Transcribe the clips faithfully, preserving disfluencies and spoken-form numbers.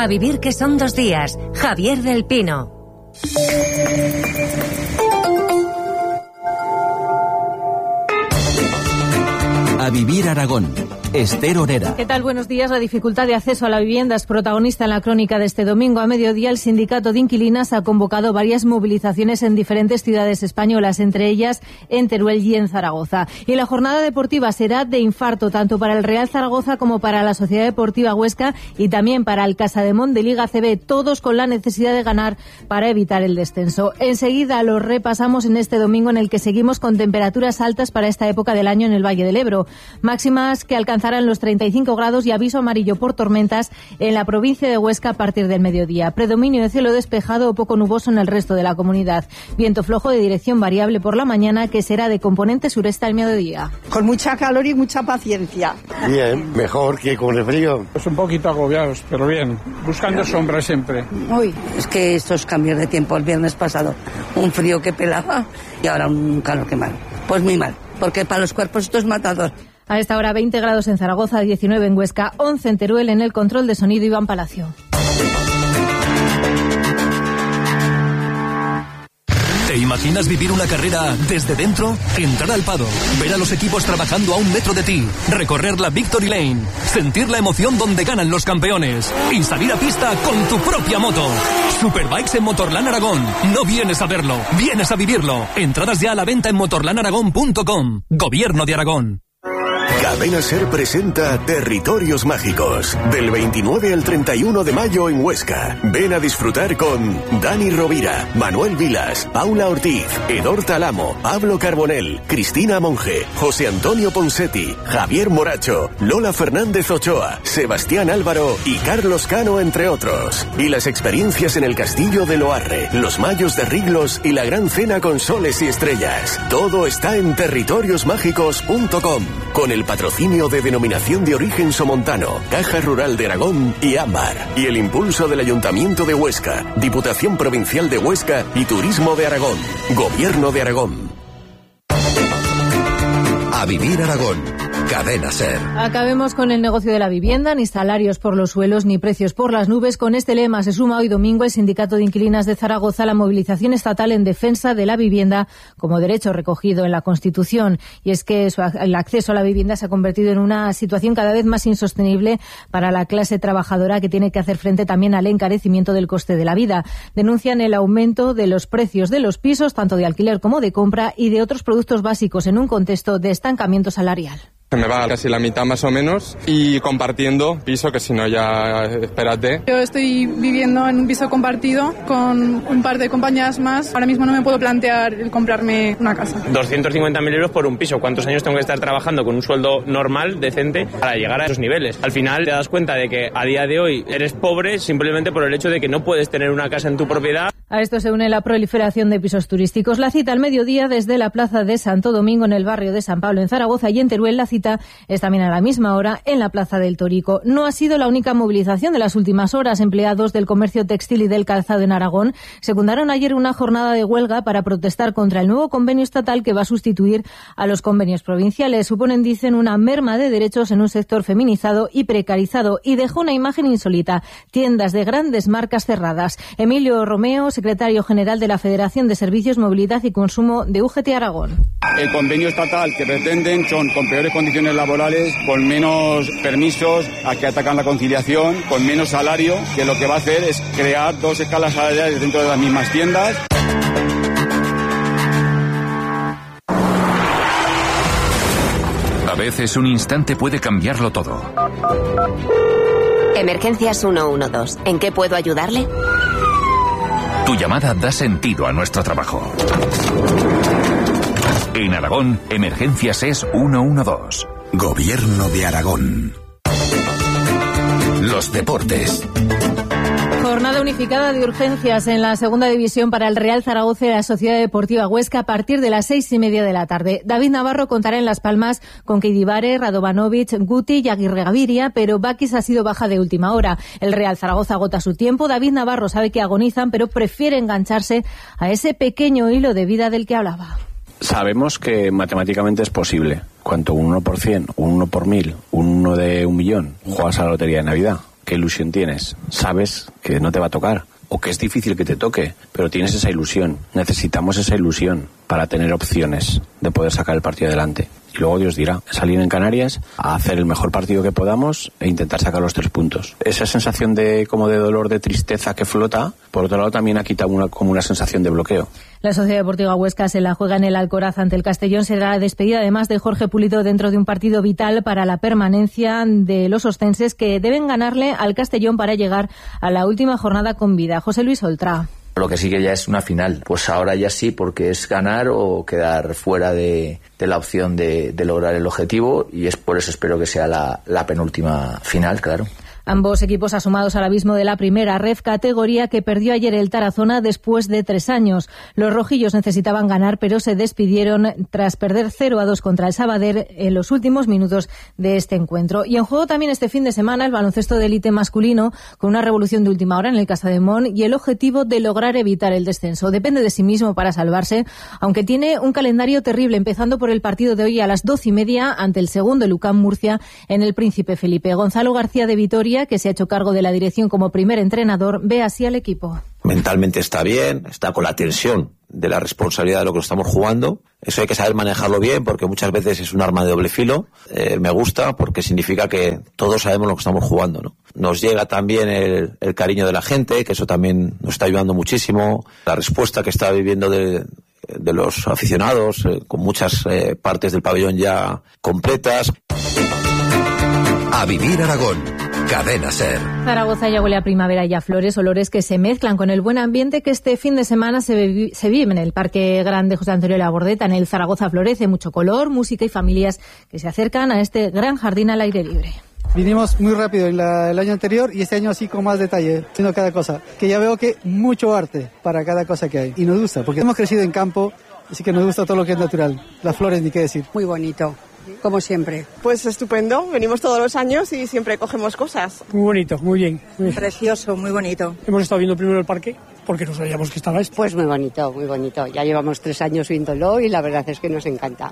A vivir que son dos días. Javier del Pino. A vivir Aragón. Esther Orera. ¿Qué tal? Buenos días. La dificultad de acceso a la vivienda es protagonista en la crónica de este domingo. A mediodía, el Sindicato de Inquilinas ha convocado varias movilizaciones en diferentes ciudades españolas, entre ellas en Teruel y en Zaragoza. Y la jornada deportiva será de infarto, tanto para el Real Zaragoza como para la Sociedad Deportiva Huesca y también para el Casademont de Liga C B, todos con la necesidad de ganar para evitar el descenso. Enseguida los repasamos en este domingo, en el que seguimos con temperaturas altas para esta época del año en el Valle del Ebro. Máximas que alcanzarán los treinta y cinco grados y aviso amarillo por tormentas en la provincia de Huesca a partir del mediodía. Predominio de cielo despejado o poco nuboso en el resto de la comunidad. Viento flojo de dirección variable por la mañana, que será de componente sureste al mediodía. Con mucha calor y mucha paciencia. Bien, mejor que con el frío. Pues un poquito agobiados, pero bien. Buscando sombra siempre. Uy, es que estos cambios de tiempo, el viernes pasado, un frío que pelaba y ahora un calor que mal. Pues muy mal, porque para los cuerpos esto es matador. A esta hora veinte grados en Zaragoza, diecinueve en Huesca, once en Teruel. En el control de sonido, Iván Palacio. ¿Te imaginas vivir una carrera desde dentro? Entrar al paddock, ver a los equipos trabajando a un metro de ti, recorrer la Victory Lane, sentir la emoción donde ganan los campeones y salir a pista con tu propia moto. Superbikes en Motorland Aragón. No vienes a verlo, vienes a vivirlo. Entradas ya a la venta en motorland aragón punto com. Gobierno de Aragón. Cadena Ser presenta Territorios Mágicos, del veintinueve al treinta y uno de mayo en Huesca. Ven a disfrutar con Dani Rovira, Manuel Vilas, Paula Ortiz, Edor Talamo, Pablo Carbonell, Cristina Monge, José Antonio Ponsetti, Javier Moracho, Lola Fernández Ochoa, Sebastián Álvaro y Carlos Cano, entre otros. Y las experiencias en el Castillo de Loarre, los Mayos de Riglos y la Gran Cena con soles y estrellas. Todo está en territorios mágicos punto com, con el patrocinio de Denominación de Origen Somontano, Caja Rural de Aragón y Ámbar, y el impulso del Ayuntamiento de Huesca, Diputación Provincial de Huesca y Turismo de Aragón. Gobierno de Aragón. A vivir Aragón. Cadena Ser. Acabemos con el negocio de la vivienda. Ni salarios por los suelos, ni precios por las nubes. Con este lema se suma hoy domingo el Sindicato de Inquilinas de Zaragoza a la movilización estatal en defensa de la vivienda como derecho recogido en la Constitución. Y es que su, el acceso a la vivienda se ha convertido en una situación cada vez más insostenible para la clase trabajadora, que tiene que hacer frente también al encarecimiento del coste de la vida. Denuncian el aumento de los precios de los pisos, tanto de alquiler como de compra, y de otros productos básicos en un contexto de estancamiento salarial. Se me va casi la mitad más o menos, y compartiendo piso, que si no ya espérate. Yo estoy viviendo en un piso compartido con un par de compañeras más. Ahora mismo no me puedo plantear el comprarme una casa. doscientos cincuenta mil euros por un piso. ¿Cuántos años tengo que estar trabajando con un sueldo normal, decente, para llegar a esos niveles? Al final te das cuenta de que a día de hoy eres pobre simplemente por el hecho de que no puedes tener una casa en tu propiedad. A esto se une la proliferación de pisos turísticos. La cita al mediodía desde la plaza de Santo Domingo, en el barrio de San Pablo, en Zaragoza, y en Teruel la cita es también a la misma hora en la plaza del Torico. No ha sido la única movilización de las últimas horas. Empleados del comercio textil y del calzado en Aragón secundaron ayer una jornada de huelga para protestar contra el nuevo convenio estatal que va a sustituir a los convenios provinciales. Suponen, dicen, una merma de derechos en un sector feminizado y precarizado, y dejó una imagen insólita: tiendas de grandes marcas cerradas. Emilio Romeo, secretario general de la Federación de Servicios, Movilidad y Consumo de U G T Aragón. El convenio estatal que pretenden son con peores condiciones laborales, con menos permisos, a que atacan la conciliación, con menos salario, que lo que va a hacer es crear dos escalas salariales dentro de las mismas tiendas. A veces un instante puede cambiarlo todo. Emergencias ciento doce. ¿En qué puedo ayudarle? Tu llamada da sentido a nuestro trabajo. En Aragón, Emergencias es ciento doce. Gobierno de Aragón. Los deportes. Jornada unificada de urgencias en la segunda división para el Real Zaragoza y la Sociedad Deportiva Huesca a partir de las seis y media de la tarde. David Navarro contará en Las Palmas con Keidibare, Radovanovic, Guti y Aguirre Gaviria, pero Bakis ha sido baja de última hora. El Real Zaragoza agota su tiempo. David Navarro sabe que agonizan, pero prefiere engancharse a ese pequeño hilo de vida del que hablaba. Sabemos que matemáticamente es posible. Cuanto un uno por cien, un uno por mil, un uno de un millón, juegas a la lotería de Navidad. ¿qué ilusión tienes? Sabes que no te va a tocar o que es difícil que te toque, pero tienes esa ilusión. Necesitamos esa ilusión para tener opciones de poder sacar el partido adelante. Y luego Dios dirá, salir en Canarias a hacer el mejor partido que podamos e intentar sacar los tres puntos. Esa sensación de como de dolor, de tristeza que flota, por otro lado también ha quitado una, como una sensación de bloqueo. La Sociedad Deportiva Huesca se la juega en el Alcoraz ante el Castellón. Será la despedida además de Jorge Pulido dentro de un partido vital para la permanencia de los ostenses, que deben ganarle al Castellón para llegar a la última jornada con vida. José Luis Oltra. Lo que sí que ya es una final, pues ahora ya sí, porque es ganar o quedar fuera de, de la opción de, de lograr el objetivo, y es por eso espero que sea la, la penúltima final, claro. Ambos equipos asomados al abismo de la primera ref, categoría que perdió ayer el Tarazona después de tres años. Los rojillos necesitaban ganar, pero se despidieron tras perder cero a dos contra el Sabadell en los últimos minutos de este encuentro. Y en juego también este fin de semana el baloncesto de élite masculino, con una revolución de última hora en el Casademón y el objetivo de lograr evitar el descenso. Depende de sí mismo para salvarse, aunque tiene un calendario terrible, empezando por el partido de hoy a las doce y media ante el segundo, el U C A M Murcia, en el Príncipe Felipe. Gonzalo García de Vitoria, que se ha hecho cargo de la dirección como primer entrenador, ve así al equipo. Mentalmente está bien, está con la tensión de la responsabilidad de lo que estamos jugando. Eso hay que saber manejarlo bien, porque muchas veces es un arma de doble filo. Eh, me gusta porque significa que todos sabemos lo que estamos jugando, ¿no? Nos llega también el, el cariño de la gente, que eso también nos está ayudando muchísimo. La respuesta que está viviendo de, de los aficionados, eh, con muchas eh, partes del pabellón ya completas. A vivir Aragón. Cadena SER. Zaragoza ya huele a primavera y a flores, olores que se mezclan con el buen ambiente que este fin de semana se, vive, se vive en el Parque Grande José Antonio Labordeta. En el Zaragoza florece, mucho color, música y familias que se acercan a este gran jardín al aire libre. Vinimos muy rápido el, el año anterior y este año así con más detalle, haciendo cada cosa. Que ya veo que mucho arte para cada cosa que hay. Y nos gusta, porque hemos crecido en campo, así que nos gusta todo lo que es natural. Las flores, ni qué decir. Muy bonito. Como siempre. Pues estupendo, venimos todos los años y siempre cogemos cosas. Muy bonito, muy bien. Muy Precioso, muy bonito. Hemos estado viendo primero el parque porque no sabíamos que estaba esto. Pues muy bonito, muy bonito. Ya llevamos tres años viéndolo y la verdad es que nos encanta.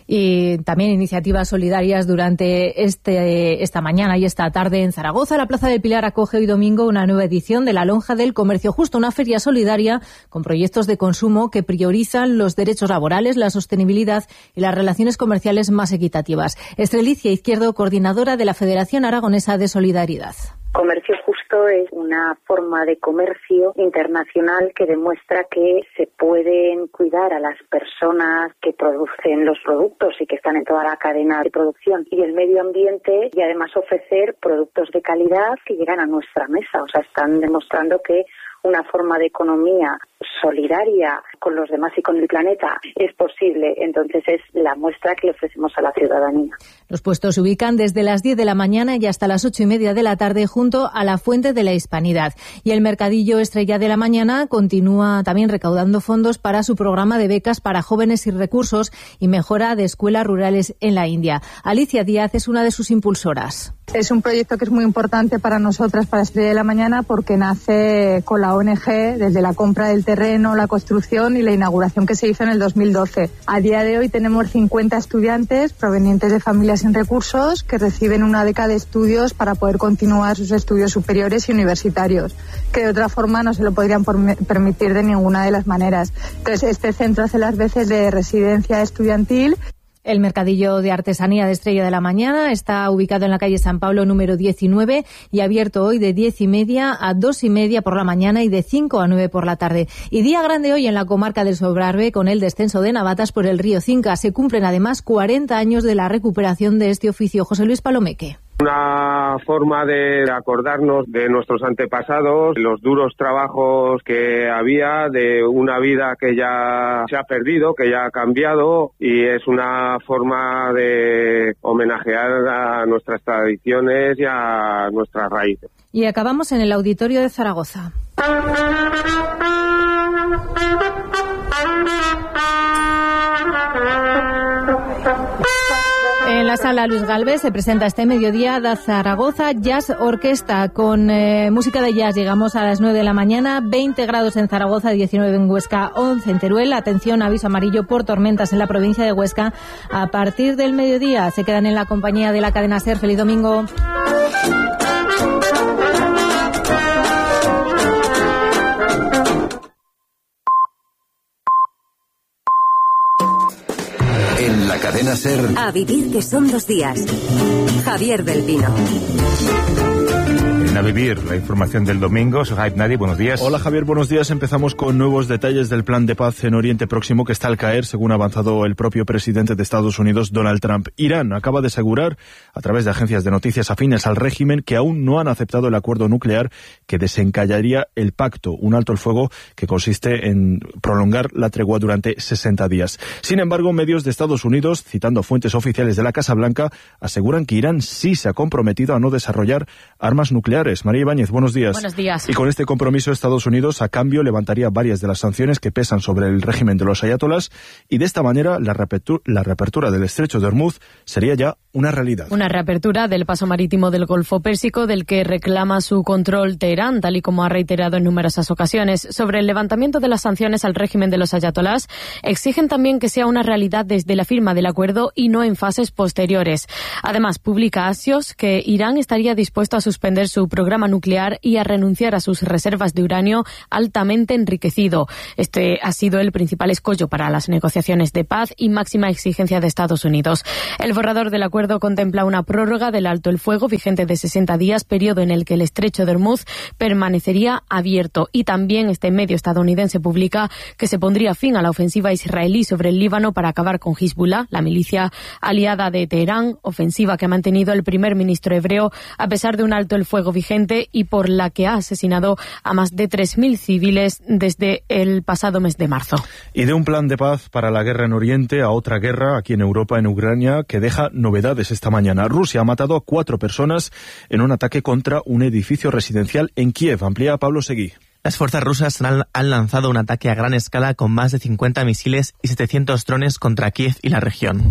Y también iniciativas solidarias durante este esta mañana y esta tarde en Zaragoza. La Plaza del Pilar acoge hoy domingo una nueva edición de la Lonja del Comercio Justo, una feria solidaria con proyectos de consumo que priorizan los derechos laborales, la sostenibilidad y las relaciones comerciales más equitativas. Estrelicia Izquierdo, coordinadora de la Federación Aragonesa de Solidaridad. Comercio Justo es una forma de comercio internacional que demuestra que se pueden cuidar a las personas que producen los productos y que están en toda la cadena de producción y el medio ambiente, y además ofrecer productos de calidad que llegan a nuestra mesa. O sea, están demostrando que una forma de economía solidaria con los demás y con el planeta es posible. Entonces es la muestra que le ofrecemos a la ciudadanía. Los puestos se ubican desde las diez de la mañana y hasta las ocho y media de la tarde junto a la Fuente de la Hispanidad. Y el Mercadillo Estrella de la Mañana continúa también recaudando fondos para su programa de becas para jóvenes sin recursos y mejora de escuelas rurales en la India. Alicia Díaz es una de sus impulsoras. Es un proyecto que es muy importante para nosotras, para Estrella de la Mañana, porque nace con la O N Ge desde la compra del terreno, la construcción y la inauguración que se hizo en el dos mil doce. A día de hoy tenemos cincuenta estudiantes provenientes de familias sin recursos que reciben una beca de estudios para poder continuar sus estudios superiores y universitarios, que de otra forma no se lo podrían permitir de ninguna de las maneras. Entonces, este centro hace las veces de residencia estudiantil. El Mercadillo de Artesanía de Estrella de la Mañana está ubicado en la calle San Pablo número diecinueve y abierto hoy de diez y media a dos y media por la mañana y de cinco a nueve por la tarde. Y día grande hoy en la comarca del Sobrarbe con el descenso de Navatas por el río Cinca. Se cumplen además cuarenta años de la recuperación de este oficio. José Luis Palomeque. Una forma de acordarnos de nuestros antepasados, los duros trabajos que había, de una vida que ya se ha perdido, que ya ha cambiado, y es una forma de homenajear a nuestras tradiciones y a nuestras raíces. Y acabamos en el auditorio de Zaragoza. En la sala Luis Galvez se presenta este mediodía da Zaragoza Jazz Orquesta con eh, música de jazz. Llegamos a las nueve de la mañana, veinte grados en Zaragoza, diecinueve en Huesca, once en Teruel. Atención, aviso amarillo por tormentas en la provincia de Huesca. A partir del mediodía se quedan en la compañía de la cadena SER. Feliz domingo. Cadena SER. A vivir, que son dos días. Javier del Pino. A vivir, la información del domingo. Sohaib Nadi, buenos días. Hola Javier, buenos días. Empezamos con nuevos detalles del plan de paz en Oriente Próximo que está al caer, según ha avanzado el propio presidente de Estados Unidos, Donald Trump. Irán acaba de asegurar, a través de agencias de noticias afines al régimen, que aún no han aceptado el acuerdo nuclear que desencallaría el pacto, un alto el fuego que consiste en prolongar la tregua durante sesenta días. Sin embargo, medios de Estados Unidos, citando fuentes oficiales de la Casa Blanca, aseguran que Irán sí se ha comprometido a no desarrollar armas nucleares. María Ibáñez, buenos días. Buenos días. Y con este compromiso, Estados Unidos, a cambio, levantaría varias de las sanciones que pesan sobre el régimen de los ayatolás, y de esta manera la, reapertura, la reapertura del estrecho de Hormuz sería ya una realidad. Una reapertura del paso marítimo del Golfo Pérsico, del que reclama su control Teherán, tal y como ha reiterado en numerosas ocasiones. Sobre el levantamiento de las sanciones al régimen de los ayatolás, exigen también que sea una realidad desde la firma del acuerdo y no en fases posteriores. Además, publica Axios que Irán estaría dispuesto a suspender su programa nuclear y a renunciar a sus reservas de uranio altamente enriquecido. Este ha sido el principal escollo para las negociaciones de paz y máxima exigencia de Estados Unidos. El borrador del acuerdo contempla una prórroga del alto el fuego vigente de sesenta días, periodo en el que el estrecho de Hormuz permanecería abierto. Y también este medio estadounidense publica que se pondría fin a la ofensiva israelí sobre el Líbano para acabar con Hezbollah, la milicia aliada de Teherán, ofensiva que ha mantenido el primer ministro hebreo a pesar de un alto el fuego vigente y por la que ha asesinado a más de tres mil civiles desde el pasado mes de marzo. Y de un plan de paz para la guerra en Oriente a otra guerra aquí en Europa, en Ucrania, que deja novedades esta mañana. Rusia ha matado a cuatro personas en un ataque contra un edificio residencial en Kiev. Amplía Pablo Seguí. Las fuerzas rusas han, han lanzado un ataque a gran escala con más de cincuenta misiles y setecientos drones contra Kiev y la región.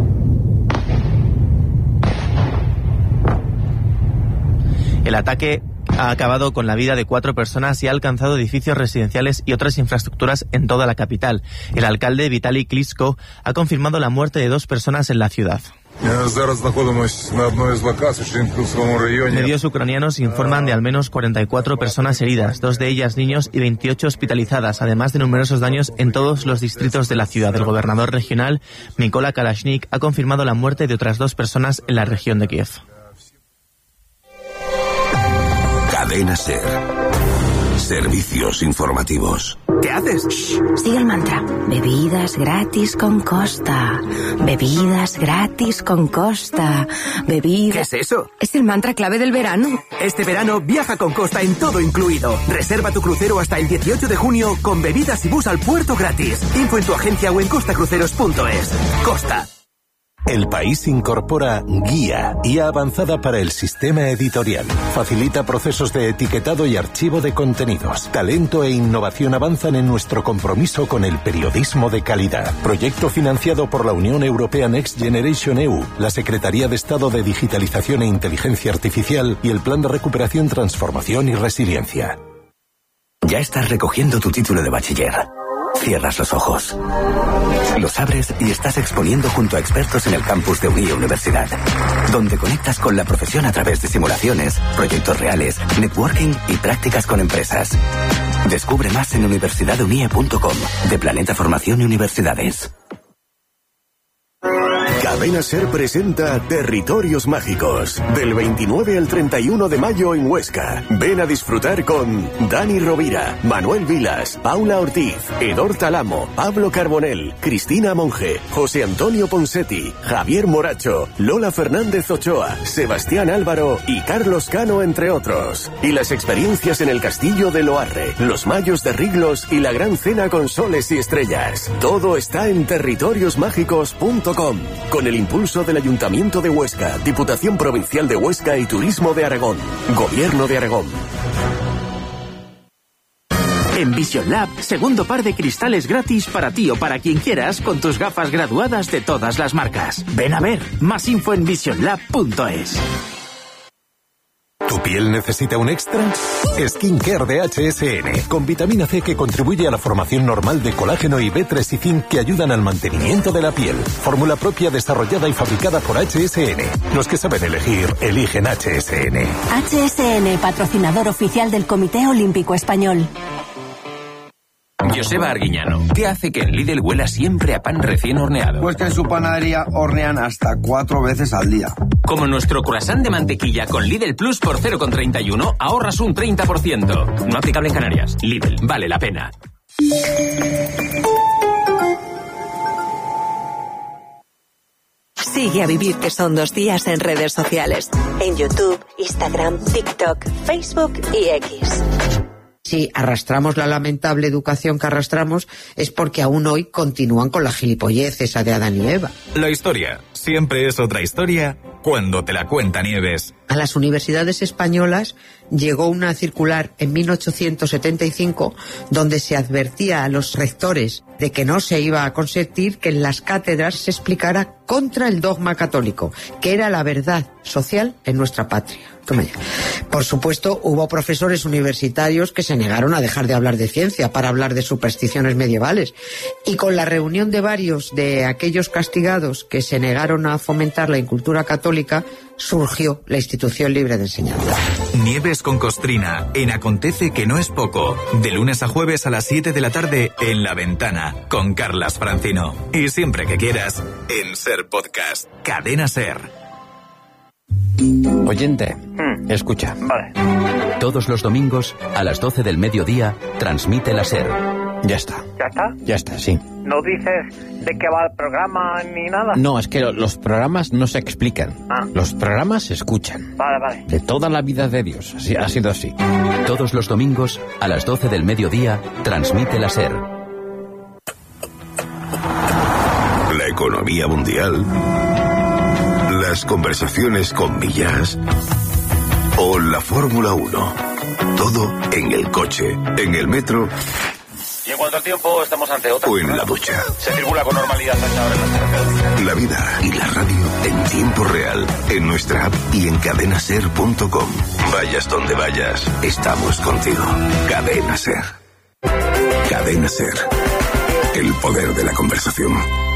El ataque ha acabado con la vida de cuatro personas y ha alcanzado edificios residenciales y otras infraestructuras en toda la capital. El alcalde Vitaly Klitschko ha confirmado la muerte de dos personas en la ciudad. Medios ucranianos informan de al menos cuarenta y cuatro personas heridas, dos de ellas niños y veintiocho hospitalizadas, además de numerosos daños en todos los distritos de la ciudad. El gobernador regional, Mykola Kalashnik, ha confirmado la muerte de otras dos personas en la región de Kiev. Cadena SER. Servicios informativos. ¿Qué haces? Shh, sigue el mantra. Bebidas gratis con Costa. Bebidas gratis con Costa. Bebidas... ¿Qué es eso? Es el mantra clave del verano. Este verano viaja con Costa en todo incluido. Reserva tu crucero hasta el dieciocho de junio con bebidas y bus al puerto gratis. Info en tu agencia o en costacruceros punto es. Costa. El País incorpora Guía, I A avanzada para el sistema editorial. Facilita procesos de etiquetado y archivo de contenidos. Talento e innovación avanzan en nuestro compromiso con el periodismo de calidad. Proyecto financiado por la Unión Europea Next Generation E U, la Secretaría de Estado de Digitalización e Inteligencia Artificial y el Plan de Recuperación, Transformación y Resiliencia. Ya estás recogiendo tu título de bachiller. Cierras los ojos, los abres y estás exponiendo junto a expertos en el campus de Unie Universidad, donde conectas con la profesión a través de simulaciones, proyectos reales, networking y prácticas con empresas. Descubre más en universidad unie punto com, de Planeta Formación y Universidades. Cadena SER presenta Territorios Mágicos, del veintinueve al treinta y uno de mayo en Huesca. Ven a disfrutar con Dani Rovira, Manuel Vilas, Paula Ortiz, Edor Talamo, Pablo Carbonell, Cristina Monge, José Antonio Ponsetti, Javier Moracho, Lola Fernández Ochoa, Sebastián Álvaro y Carlos Cano, entre otros. Y las experiencias en el Castillo de Loarre, los Mayos de Riglos y la Gran Cena con Soles y Estrellas. Todo está en territorios mágicos punto com. Con el impulso del Ayuntamiento de Huesca, Diputación Provincial de Huesca y Turismo de Aragón. Gobierno de Aragón. En Vision Lab, segundo par de cristales gratis para ti o para quien quieras con tus gafas graduadas de todas las marcas. Ven a ver, más info en vision lab punto es. ¿Tu piel necesita un extra? Skincare de H S N, con vitamina C que contribuye a la formación normal de colágeno y B tres y zinc que ayudan al mantenimiento de la piel. Fórmula propia desarrollada y fabricada por H S N. Los que saben elegir, eligen H S N. H S N, patrocinador oficial del Comité Olímpico Español. Joseba Arguiñano, ¿qué hace que en Lidl huela siempre a pan recién horneado? Pues que en su panadería hornean hasta cuatro veces al día. Como nuestro croissant de mantequilla con Lidl Plus por cero coma treinta y uno, ahorras un treinta por ciento. No aplicable en Canarias. Lidl, vale la pena. Sigue a Vivir, que son dos días en redes sociales. En YouTube, Instagram, TikTok, Facebook y X. Si arrastramos la lamentable educación que arrastramos es porque aún hoy continúan con la gilipollez esa de Adán y Eva. La historia siempre es otra historia cuando te la cuenta Nieves. A las universidades españolas llegó una circular en mil ochocientos setenta y cinco donde se advertía a los rectores de que no se iba a consentir que en las cátedras se explicara contra el dogma católico, que era la verdad social en nuestra patria. Toma ya. Por supuesto, hubo profesores universitarios que se negaron a dejar de hablar de ciencia para hablar de supersticiones medievales. Y con la reunión de varios de aquellos castigados que se negaron a fomentar la incultura católica, surgió la Institución Libre de Enseñanza. Nieves con Costrina, en Acontece que no es poco. De lunes a jueves a las siete de la tarde en La Ventana, con Carlas Francino. Y siempre que quieras, en Ser Podcast. Cadena Ser. Oyente, mm. escucha. Vale. Todos los domingos, a las doce del mediodía, transmite la SER. Ya está. ¿Ya está? Ya está, sí. ¿No dices de qué va el programa ni nada? No, es que los programas no se explican. Ah. Los programas se escuchan. Vale, vale. De toda la vida de Dios. Así, ha sido así. Todos los domingos, a las doce del mediodía, transmite la SER. La economía mundial, las conversaciones con Millas o la Fórmula uno. Todo en el coche, en el metro. Y en cuanto al tiempo, estamos ante otra. O en la ducha. Se circula con normalidad hasta ahora en las carreteras. La vida y la radio en tiempo real, en nuestra app y en cadena ser punto com. Vayas donde vayas, estamos contigo. Cadena Ser. Cadena Ser. El poder de la conversación.